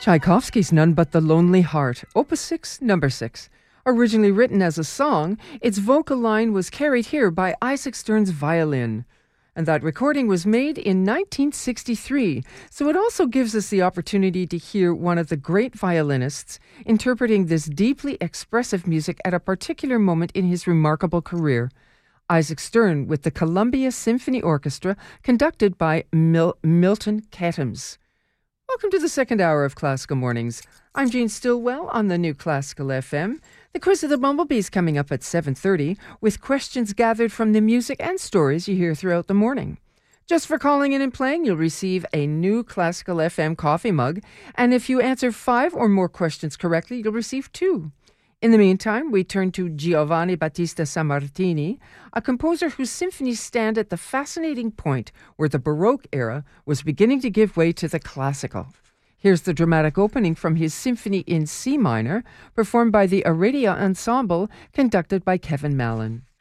Tchaikovsky's None But the Lonely Heart, Opus 6, number 6. Originally written as a song, its vocal line was carried here by Isaac Stern's violin. And that recording was made in 1963, so it also gives us the opportunity to hear one of the great violinists interpreting this deeply expressive music at a particular moment in his remarkable career. Isaac Stern with the Columbia Symphony Orchestra, conducted by Milton Katims. Welcome to the second hour of Classical Mornings. I'm Jean Stillwell on the New Classical FM. The Quiz of the Bumblebees coming up at 7:30 with questions gathered from the music and stories you hear throughout the morning. Just for calling in and playing, you'll receive a new Classical FM coffee mug, and if you answer 5 or more questions correctly, you'll receive 2. In the meantime, we turn to Giovanni Battista Sammartini, a composer whose symphonies stand at the fascinating point where the Baroque era was beginning to give way to the classical. Here's the dramatic opening from his Symphony in C minor, performed by the Aradia Ensemble, conducted by Kevin Mallon.